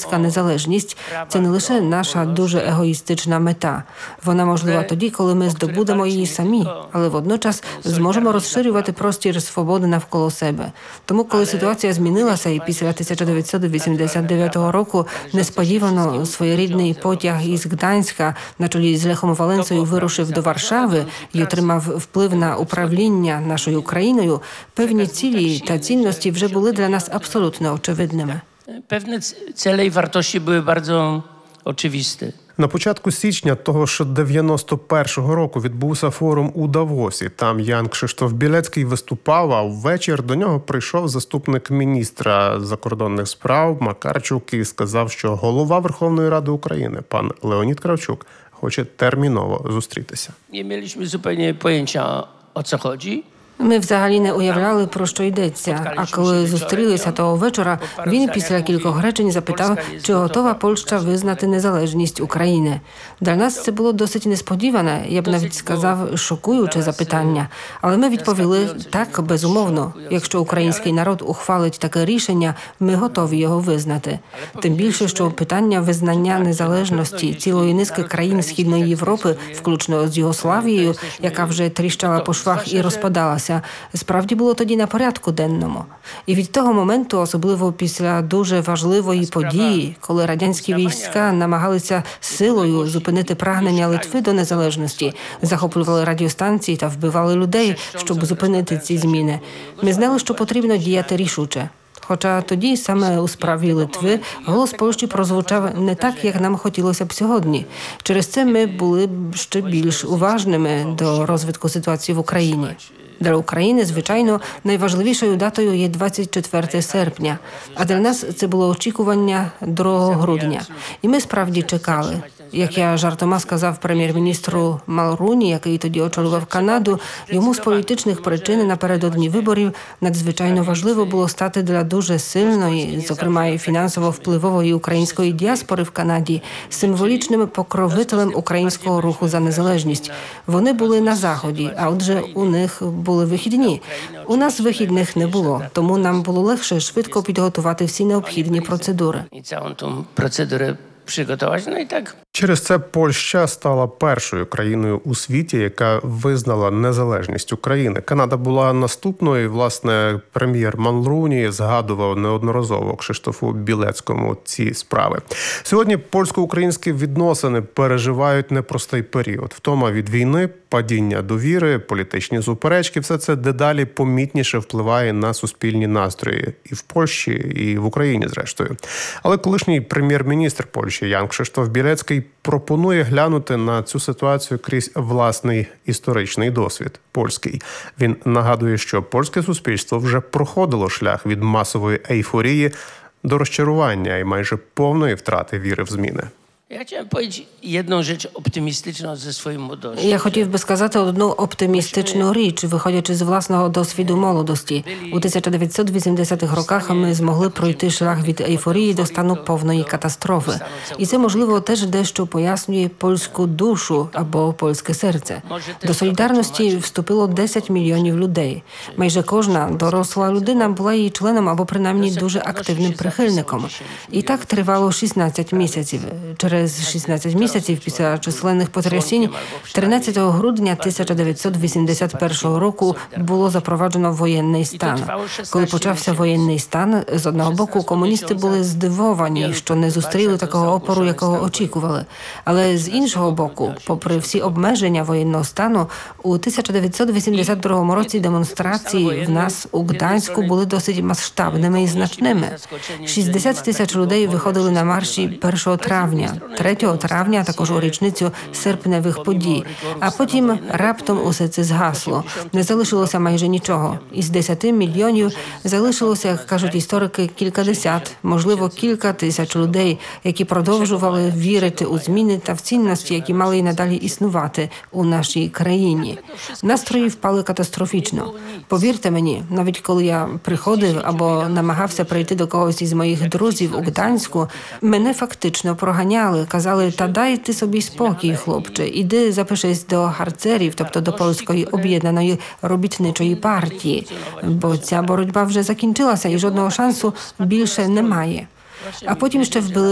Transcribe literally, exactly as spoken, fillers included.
українська незалежність – це не лише наша дуже егоїстична мета. Вона можлива тоді, коли ми здобудемо її самі, але водночас зможемо розширювати простір свободи навколо себе. Тому, коли ситуація змінилася і після тисяча дев'ятсот вісімдесят дев'ятого року несподівано своєрідний потяг із Гданська на чолі з Лехом Валенсою вирушив до Варшави і отримав вплив на управління нашою Україною, певні цілі та цінності вже були для нас абсолютно очевидними. Певні цілі і вартості були дуже очевидні. На початку січня того ж дев'яносто першого року відбувся форум у Давосі. Там Ян Кшиштоф Білецький виступав, а ввечір до нього прийшов заступник міністра закордонних справ Макарчук і сказав, що голова Верховної Ради України, пан Леонід Кравчук, хоче терміново зустрітися. Не мали зовсім поняття, о що chodzi. Ми взагалі не уявляли, про що йдеться. А коли зустрілися того вечора, він після кількох речень запитав, чи готова Польща визнати незалежність України. Для нас це було досить несподіване, я б навіть сказав, шокуюче запитання. Але ми відповіли так, безумовно. Якщо український народ ухвалить таке рішення, ми готові його визнати. Тим більше, що питання визнання незалежності цілої низки країн Східної Європи, включно з Югославією, яка вже тріщала по швах і розпадалася, справді було тоді на порядку денному. І від того моменту, особливо після дуже важливої події, коли радянські війська намагалися силою зупинити прагнення Литви до незалежності, захоплювали радіостанції та вбивали людей, щоб зупинити ці зміни, ми знали, що потрібно діяти рішуче. Хоча тоді, саме у справі Литви, голос Польщі прозвучав не так, як нам хотілося б сьогодні. Через це ми були б ще більш уважними до розвитку ситуації в Україні. Для України, звичайно, найважливішою датою є двадцять четверте серпня, а для нас це було очікування другого грудня. І ми справді чекали. Як я жартома сказав прем'єр-міністру Малруні, який тоді очолював Канаду, йому з політичних причин напередодні виборів надзвичайно важливо було стати для дуже сильної, зокрема і фінансово-впливової української діаспори в Канаді, символічним покровителем українського руху за незалежність. Вони були на Заході, а отже у них були вихідні. У нас вихідних не було, тому нам було легше швидко підготувати всі необхідні процедури. І цілу ту процедуру przygotować, no i tak. Через це Польща стала першою країною у світі, яка визнала незалежність України. Канада була наступною, і, власне, прем'єр Малруні згадував неодноразово Кшиштофу Білецькому ці справи. Сьогодні польсько-українські відносини переживають непростий період. Втома від війни, падіння довіри, політичні суперечки – все це дедалі помітніше впливає на суспільні настрої і в Польщі, і в Україні, зрештою. Але колишній прем'єр-міністр Польщі Ян Кшиштоф Білецький пропонує глянути на цю ситуацію крізь власний історичний досвід – польський. Він нагадує, що польське суспільство вже проходило шлях від масової ейфорії до розчарування і майже повної втрати віри в зміни. Я хотів powiedzieć jedną rzecz optymistyczną ze swojej młodości. Я хотів би сказати одну оптимістичну річ, виходячи з власного досвіду молодості. У тисяча дев'ятсот вісімдесятих роках ми змогли пройти шлях від ейфорії до стану повної катастрофи. І це, можливо, теж дещо пояснює польську душу або польське серце. До солідарності вступило десять мільйонів людей. Майже кожна доросла людина була її членом або принаймні дуже активним прихильником. І так тривало шістнадцять місяців. Через шістнадцять місяців після численних потрясінь тринадцятого грудня тисяча дев'ятсот вісімдесят першого року було запроваджено воєнний стан. Коли почався воєнний стан, з одного боку комуністи були здивовані, що не зустріли такого опору, якого очікували. Але з іншого боку, попри всі обмеження воєнного стану, у тисяча дев'ятсот вісімдесят другому році демонстрації в нас у Гданську були досить масштабними і значними. шістдесят тисяч людей виходили на марші першого травня. третього травня, також у річницю серпневих подій. А потім раптом усе це згасло. Не залишилося майже нічого. Із десяти мільйонів залишилося, як кажуть історики, кількадесят, можливо, кілька тисяч людей, які продовжували вірити у зміни та в цінності, які мали й надалі існувати у нашій країні. Настрої впали катастрофічно. Повірте мені, навіть коли я приходив або намагався прийти до когось із моїх друзів у Гданську, мене фактично проганяли, казали, та дай ти собі спокій, хлопче, іди запишись до гарцерів, тобто до Польської об'єднаної робітничої партії, бо ця боротьба вже закінчилася і жодного шансу більше немає. А потім ще вбили